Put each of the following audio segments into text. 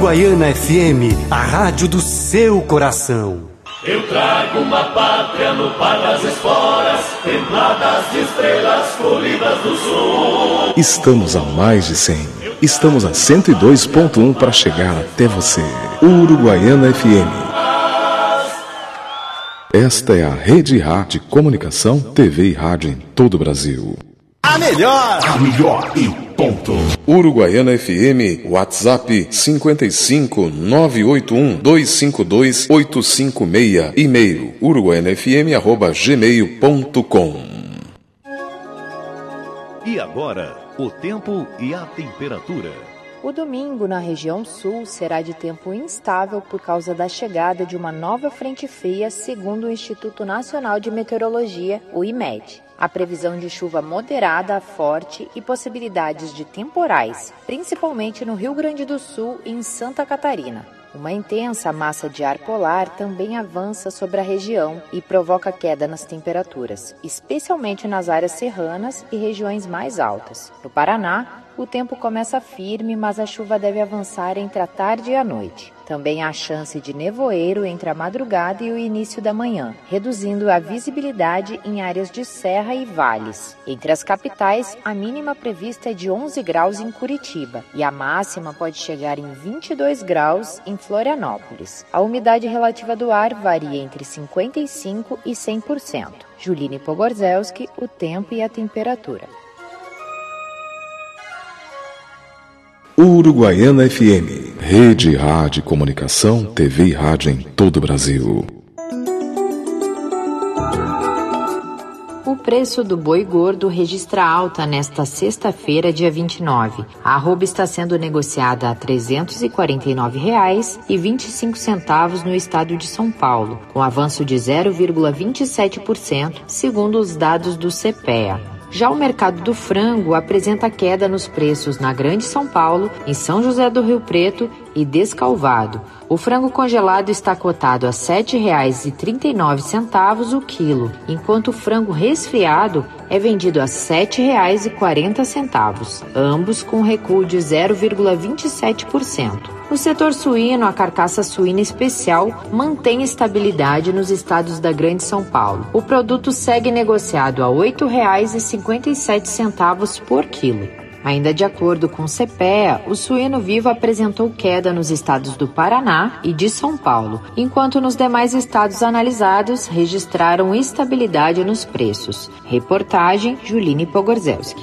Uruguaiana FM, a rádio do seu coração. Eu trago uma pátria no par das esporas, templadas de estrelas colhidas do sul. Estamos a mais de 100. Estamos a 102.1 para chegar até você. Uruguaiana FM. Esta é a Rede Rá de Comunicação, TV e Rádio em todo o Brasil. A melhor e ponto. Uruguaiana FM, WhatsApp 55 981 252 856, e-mail uruguaianafm@gmail.com. E agora, o tempo e a temperatura. O domingo na região sul será de tempo instável por causa da chegada de uma nova frente fria, segundo o Instituto Nacional de Meteorologia, o IMET. A previsão de chuva moderada a forte e possibilidades de temporais, principalmente no Rio Grande do Sul e em Santa Catarina. Uma intensa massa de ar polar também avança sobre a região e provoca queda nas temperaturas, especialmente nas áreas serranas e regiões mais altas. No Paraná, o tempo começa firme, mas a chuva deve avançar entre a tarde e a noite. Também há chance de nevoeiro entre a madrugada e o início da manhã, reduzindo a visibilidade em áreas de serra e vales. Entre as capitais, a mínima prevista é de 11 graus em Curitiba e a máxima pode chegar em 22 graus em Florianópolis. A umidade relativa do ar varia entre 55% e 100%. Juline Pogorzelski, o tempo e a temperatura. Uruguaiana FM, Rede Rádio Comunicação, TV e Rádio em todo o Brasil. O preço do boi gordo registra alta nesta sexta-feira, dia 29. A arroba está sendo negociada a R$ 349,25 no estado de São Paulo, com avanço de 0,27%, segundo os dados do CPEA. Já o mercado do frango apresenta queda nos preços na Grande São Paulo, em São José do Rio Preto e Descalvado. O frango congelado está cotado a R$ 7,39 o quilo, enquanto o frango resfriado é vendido a R$ 7,40, ambos com recuo de 0,27%. No setor suíno, a carcaça suína especial mantém estabilidade nos estados da Grande São Paulo. O produto segue negociado a R$ 8,57 por quilo. Ainda de acordo com o CPEA, o suíno vivo apresentou queda nos estados do Paraná e de São Paulo, enquanto nos demais estados analisados registraram estabilidade nos preços. Reportagem Juline Pogorzelski.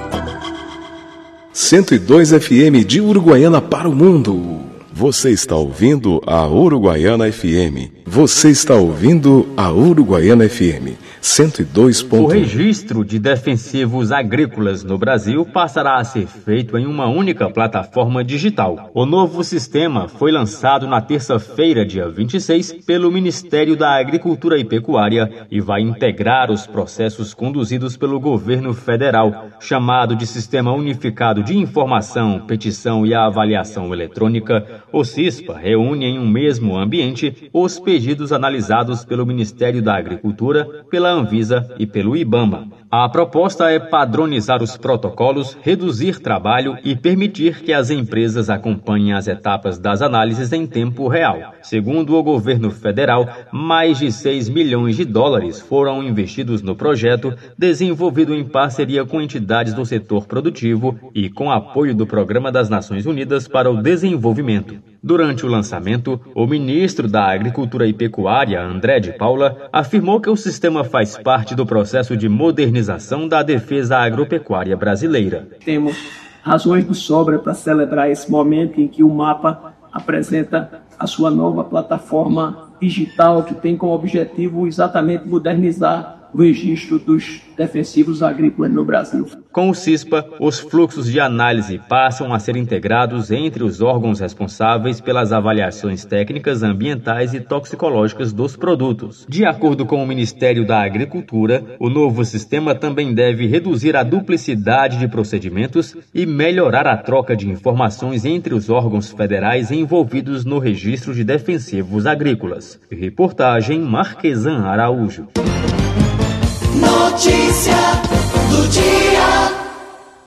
102 FM de Uruguaiana para o mundo. Você está ouvindo a Uruguaiana FM. Você está ouvindo a Uruguaiana FM 102.1. O registro de defensivos agrícolas no Brasil passará a ser feito em uma única plataforma digital. O novo sistema foi lançado na terça-feira, dia 26, pelo Ministério da Agricultura e Pecuária e vai integrar os processos conduzidos pelo governo federal, chamado de Sistema Unificado de Informação, Petição e Avaliação Eletrônica. O SISPA reúne em um mesmo ambiente os pedidos analisados pelo Ministério da Agricultura, pela Anvisa e pelo IBAMA. A proposta é padronizar os protocolos, reduzir trabalho e permitir que as empresas acompanhem as etapas das análises em tempo real. Segundo o governo federal, mais de 6 milhões de dólares foram investidos no projeto, desenvolvido em parceria com entidades do setor produtivo e com apoio do Programa das Nações Unidas para o Desenvolvimento. Durante o lançamento, o ministro da Agricultura e Pecuária, André de Paula, afirmou que o sistema faz parte do processo de modernização da defesa agropecuária brasileira. Temos razões de sobra para celebrar esse momento em que o MAPA apresenta a sua nova plataforma digital, que tem como objetivo exatamente modernizar o registro dos defensivos agrícolas no Brasil. Com o SISPA, os fluxos de análise passam a ser integrados entre os órgãos responsáveis pelas avaliações técnicas, ambientais e toxicológicas dos produtos. De acordo com o Ministério da Agricultura, o novo sistema também deve reduzir a duplicidade de procedimentos e melhorar a troca de informações entre os órgãos federais envolvidos no registro de defensivos agrícolas. Reportagem Marquesan Araújo. Notícia do dia.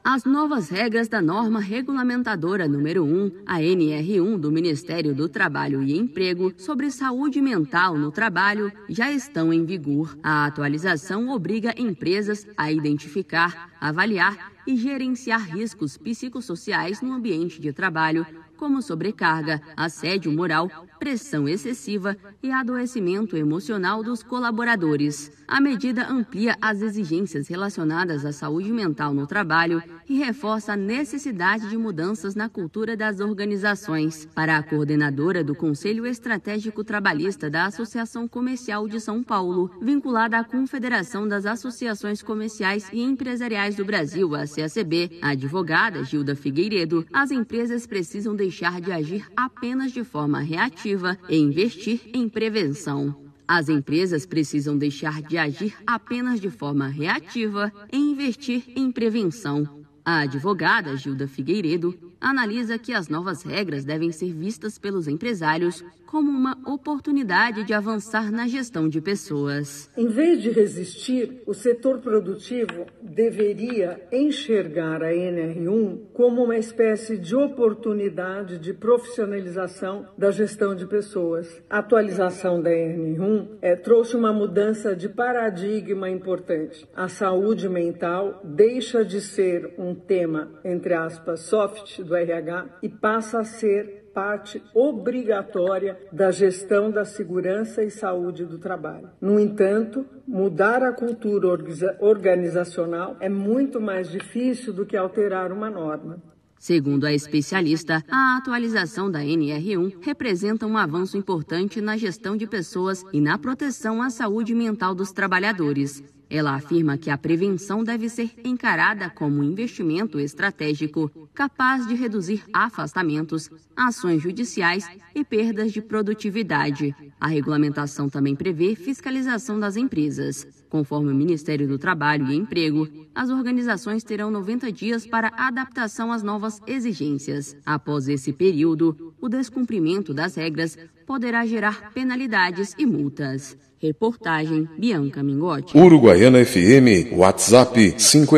As novas regras da norma regulamentadora número 1, a NR1 do Ministério do Trabalho e Emprego, sobre saúde mental no trabalho, já estão em vigor. A atualização obriga empresas a identificar, avaliar e gerenciar riscos psicossociais no ambiente de trabalho, como sobrecarga, assédio moral, pressão excessiva e adoecimento emocional dos colaboradores. A medida amplia as exigências relacionadas à saúde mental no trabalho e reforça a necessidade de mudanças na cultura das organizações. Para a coordenadora do Conselho Estratégico Trabalhista da Associação Comercial de São Paulo, vinculada à Confederação das Associações Comerciais e Empresariais do Brasil, a CACB, a advogada Gilda Figueiredo, as empresas precisam deixar de agir apenas de forma reativa e investir em prevenção. As empresas precisam deixar de agir apenas de forma reativa e investir em prevenção. A advogada Gilda Figueiredo analisa que as novas regras devem ser vistas pelos empresários como uma oportunidade de avançar na gestão de pessoas. Em vez de resistir, o setor produtivo deveria enxergar a NR1 como uma espécie de oportunidade de profissionalização da gestão de pessoas. A atualização da NR1 trouxe uma mudança de paradigma importante. A saúde mental deixa de ser um tema, entre aspas, soft do RH e passa a ser parte obrigatória da gestão da segurança e saúde do trabalho. No entanto, mudar a cultura organizacional é muito mais difícil do que alterar uma norma. Segundo a especialista, a atualização da NR1 representa um avanço importante na gestão de pessoas e na proteção à saúde mental dos trabalhadores. Ela afirma que a prevenção deve ser encarada como um investimento estratégico capaz de reduzir afastamentos, ações judiciais e perdas de produtividade. A regulamentação também prevê fiscalização das empresas. Conforme o Ministério do Trabalho e Emprego, as organizações terão 90 dias para adaptação às novas exigências. Após esse período, o descumprimento das regras poderá gerar penalidades e multas. Reportagem Bianca Mingotti. Uruguaiana FM, WhatsApp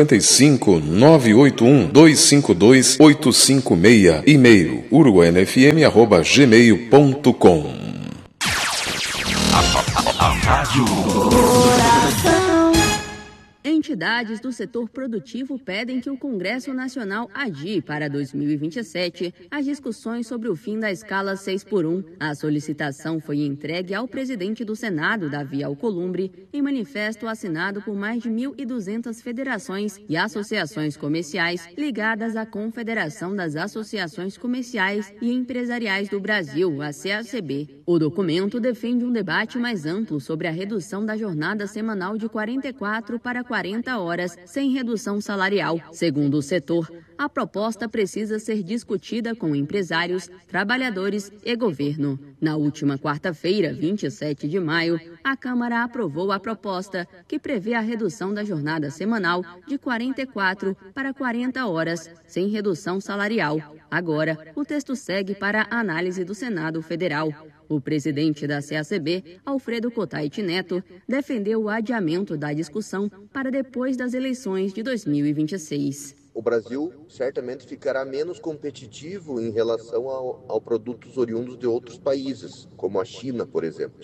55981252856, e-mail uruguaianafm@gmail.com. Entidades do setor produtivo pedem que o Congresso Nacional adie para 2027 as discussões sobre o fim da escala 6x1. A solicitação foi entregue ao presidente do Senado, Davi Alcolumbre, em manifesto assinado por mais de 1.200 federações e associações comerciais ligadas à Confederação das Associações Comerciais e Empresariais do Brasil, a CACB. O documento defende um debate mais amplo sobre a redução da jornada semanal de 44 para 40 horas, sem redução salarial. Segundo o setor, a proposta precisa ser discutida com empresários, trabalhadores e governo. Na última quarta-feira, 27 de maio, a Câmara aprovou a proposta que prevê a redução da jornada semanal de 44 para 40 horas, sem redução salarial. Agora, o texto segue para a análise do Senado Federal. O presidente da CACB, Alfredo Cotait Neto, defendeu o adiamento da discussão para depois das eleições de 2026. O Brasil certamente ficará menos competitivo em relação ao produtos oriundos de outros países, como a China, por exemplo.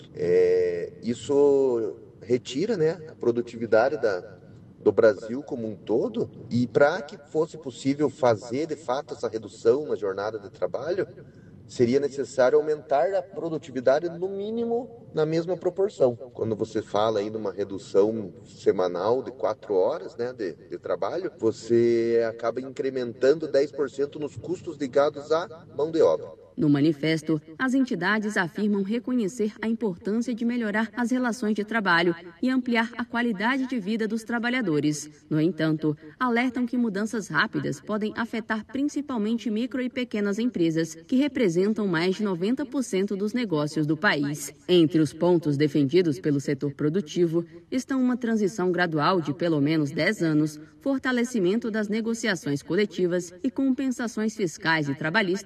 Isso retira, a produtividade do Brasil como um todo, e para que fosse possível fazer, de fato, essa redução na jornada de trabalho, seria necessário aumentar a produtividade no mínimo na mesma proporção. Quando você fala aí numa redução semanal de 4 horas de trabalho, você acaba incrementando 10% nos custos ligados à mão de obra. No manifesto, as entidades afirmam reconhecer a importância de melhorar as relações de trabalho e ampliar a qualidade de vida dos trabalhadores. No entanto, alertam que mudanças rápidas podem afetar principalmente micro e pequenas empresas, que representam mais de 90% dos negócios do país. Entre os pontos defendidos pelo setor produtivo estão uma transição gradual de pelo menos 10 anos, fortalecimento das negociações coletivas e compensações fiscais e trabalhistas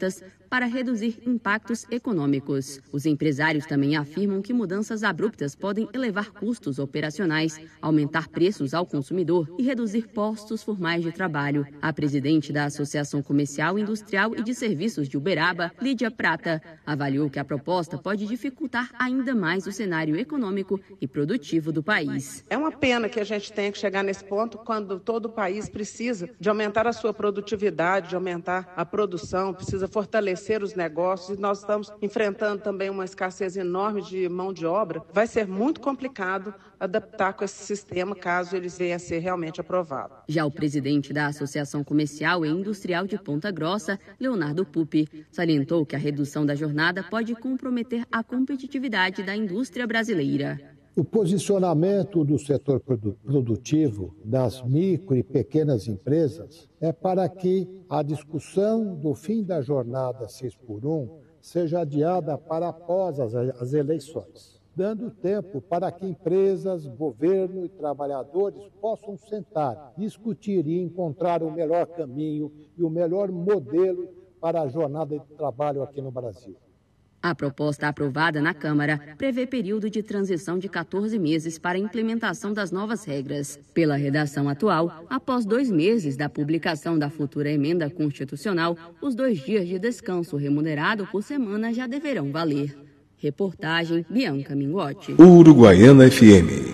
para reduzir impactos econômicos. Os empresários também afirmam que mudanças abruptas podem elevar custos operacionais, aumentar preços ao consumidor e reduzir postos formais de trabalho. A presidente da Associação Comercial, Industrial e de Serviços de Uberaba, Lídia Prata, avaliou que a proposta pode dificultar ainda mais o cenário econômico e produtivo do país. É uma pena que a gente tenha que chegar nesse ponto quando todo o país precisa de aumentar a sua produtividade, de aumentar a produção, precisa fortalecer os negócios e nós estamos enfrentando também uma escassez enorme de mão de obra. Vai ser muito complicado adaptar com esse sistema caso ele venha a ser realmente aprovado. Já o presidente da Associação Comercial e Industrial de Ponta Grossa, Leonardo Pupi, salientou que a redução da jornada pode comprometer a competitividade da indústria brasileira. O posicionamento do setor produtivo das micro e pequenas empresas é para que a discussão do fim da jornada 6x1 seja adiada para após as eleições, dando tempo para que empresas, governo e trabalhadores possam sentar, discutir e encontrar o melhor caminho e o melhor modelo para a jornada de trabalho aqui no Brasil. A proposta aprovada na Câmara prevê período de transição de 14 meses para a implementação das novas regras. Pela redação atual, após 2 meses da publicação da futura emenda constitucional, os 2 dias de descanso remunerado por semana já deverão valer. Reportagem Bianca Mingotti. Uruguaiana FM.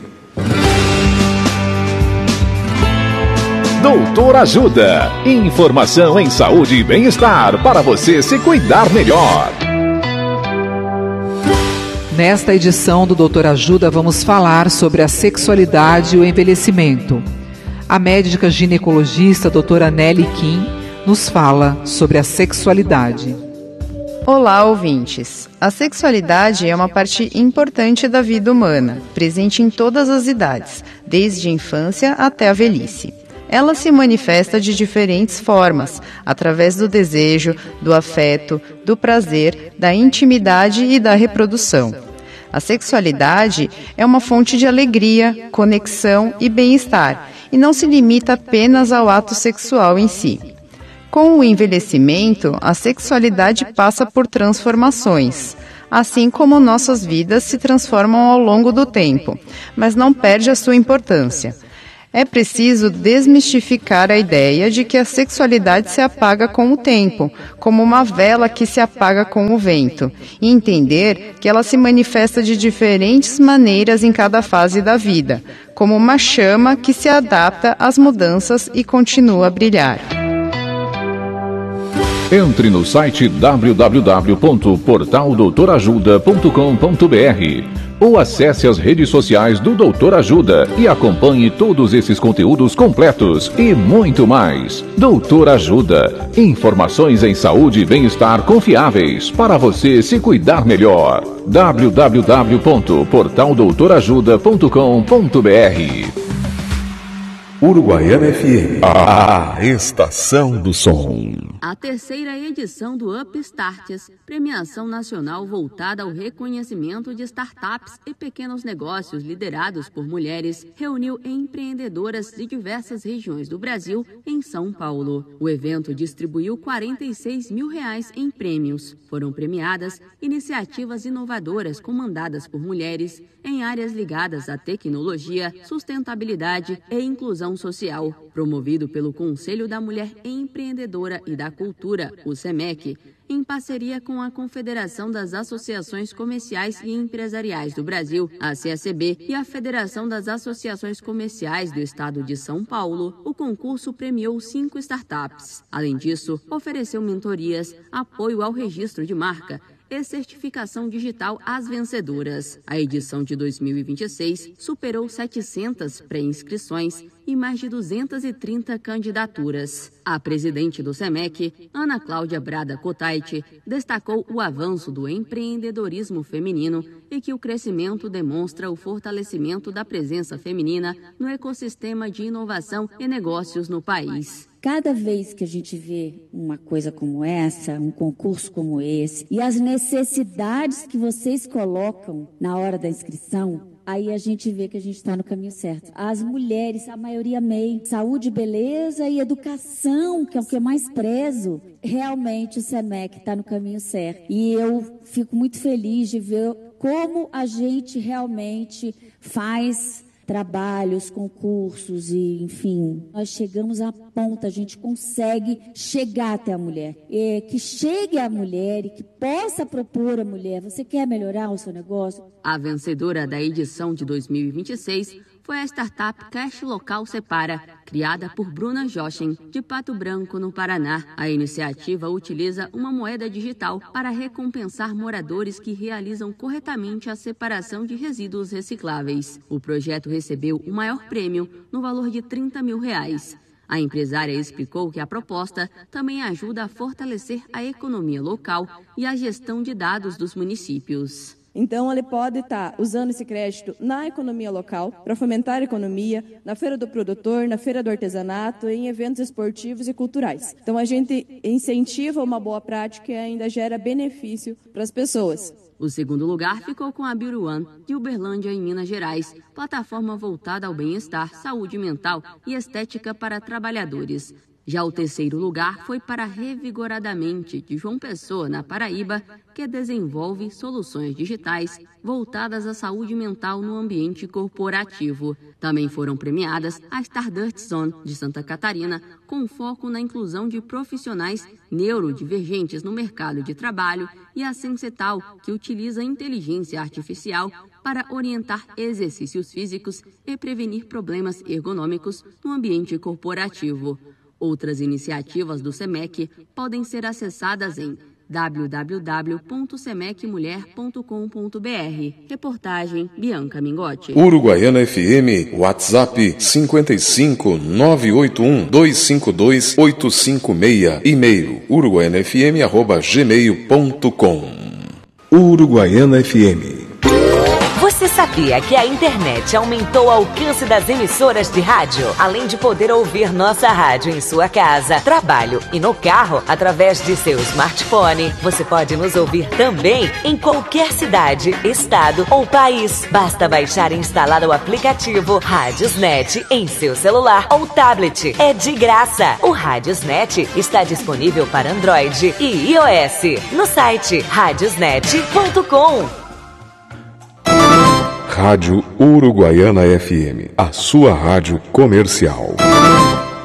Doutor Ajuda. Informação em saúde e bem-estar para você se cuidar melhor. Nesta edição do Doutor Ajuda, vamos falar sobre a sexualidade e o envelhecimento. A médica ginecologista doutora Nelly Kim nos fala sobre a sexualidade. Olá, ouvintes! A sexualidade é uma parte importante da vida humana, presente em todas as idades, desde a infância até a velhice. Ela se manifesta de diferentes formas, através do desejo, do afeto, do prazer, da intimidade e da reprodução. A sexualidade é uma fonte de alegria, conexão e bem-estar, e não se limita apenas ao ato sexual em si. Com o envelhecimento, a sexualidade passa por transformações, assim como nossas vidas se transformam ao longo do tempo, mas não perde a sua importância. É preciso desmistificar a ideia de que a sexualidade se apaga com o tempo, como uma vela que se apaga com o vento, e entender que ela se manifesta de diferentes maneiras em cada fase da vida, como uma chama que se adapta às mudanças e continua a brilhar. Entre no site www.portaldoutorajuda.com.br ou acesse as redes sociais do Doutor Ajuda e acompanhe todos esses conteúdos completos e muito mais. Doutor Ajuda. Informações em saúde e bem-estar confiáveis para você se cuidar melhor. www.portaldoutorajuda.com.br Uruguaiana FM, a estação do som. A terceira edição do Upstarts, premiação nacional voltada ao reconhecimento de startups e pequenos negócios liderados por mulheres, reuniu empreendedoras de diversas regiões do Brasil em São Paulo. O evento distribuiu R$46 mil em prêmios. Foram premiadas iniciativas inovadoras comandadas por mulheres em áreas ligadas à tecnologia, sustentabilidade e inclusão social. Promovido pelo Conselho da Mulher Empreendedora e da Cultura, o SEMEC, em parceria com a Confederação das Associações Comerciais e Empresariais do Brasil, a CACB, e a Federação das Associações Comerciais do Estado de São Paulo, o concurso premiou 5 startups. Além disso, ofereceu mentorias, apoio ao registro de marca e certificação digital às vencedoras. A edição de 2026 superou 700 pré-inscrições e mais de 230 candidaturas. A presidente do SEMEC, Ana Cláudia Brada Cotaiti, destacou o avanço do empreendedorismo feminino e que o crescimento demonstra o fortalecimento da presença feminina no ecossistema de inovação e negócios no país. Cada vez que a gente vê uma coisa como essa, um concurso como esse, e as necessidades que vocês colocam na hora da inscrição, aí a gente vê que a gente está no caminho certo. As mulheres, a maioria MEI, saúde, beleza e educação, que é o que eu mais prezo. Realmente o SEMEC está no caminho certo. E eu fico muito feliz de ver como a gente realmente faz trabalhos, concursos e, enfim, nós chegamos à ponta, a gente consegue chegar até a mulher. E que chegue a mulher e que possa propor a mulher, você quer melhorar o seu negócio? A vencedora da edição de 2026 foi a startup Cash Local Separa, criada por Bruna Jochen, de Pato Branco, no Paraná. A iniciativa utiliza uma moeda digital para recompensar moradores que realizam corretamente a separação de resíduos recicláveis. O projeto recebeu o maior prêmio, no valor de R$30 mil. A empresária explicou que a proposta também ajuda a fortalecer a economia local e a gestão de dados dos municípios. Então, ele pode estar usando esse crédito na economia local, para fomentar a economia, na feira do produtor, na feira do artesanato, em eventos esportivos e culturais. Então, a gente incentiva uma boa prática e ainda gera benefício para as pessoas. O segundo lugar ficou com a Beauty One, de Uberlândia, em Minas Gerais, plataforma voltada ao bem-estar, saúde mental e estética para trabalhadores. Já o terceiro lugar foi para Revigoradamente, de João Pessoa, na Paraíba, que desenvolve soluções digitais voltadas à saúde mental no ambiente corporativo. Também foram premiadas a Stardust Zone, de Santa Catarina, com foco na inclusão de profissionais neurodivergentes no mercado de trabalho, e a Sensetal, que utiliza inteligência artificial para orientar exercícios físicos e prevenir problemas ergonômicos no ambiente corporativo. Outras iniciativas do SEMEC podem ser acessadas em www.semecmulher.com.br. Reportagem Bianca Mingotti. Uruguaiana FM, WhatsApp 55 252 856, e-mail uruguaianafm@gmail.com. Uruguaiana FM. Você sabia que a internet aumentou o alcance das emissoras de rádio? Além de poder ouvir nossa rádio em sua casa, trabalho e no carro, através de seu smartphone, você pode nos ouvir também em qualquer cidade, estado ou país. Basta baixar e instalar o aplicativo Radiosnet em seu celular ou tablet. É de graça. O Radiosnet está disponível para Android e iOS no site radiosnet.com. Rádio Uruguaiana FM, a sua rádio comercial.